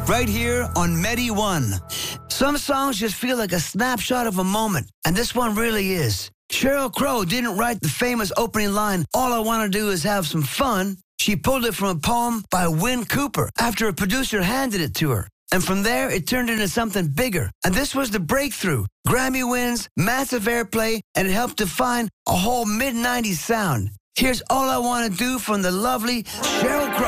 right here on Medi One. Some songs just feel like a snapshot of a moment, and this one really is. Sheryl Crow didn't write the famous opening line, "All I want to do is have some fun." She pulled it from a poem by Win Cooper after a producer handed it to her. And from there, it turned into something bigger. And this was the breakthrough. Grammy wins, massive airplay, and it helped define a whole mid-90s sound. Here's All I Want to Do from the lovely Sheryl Crow.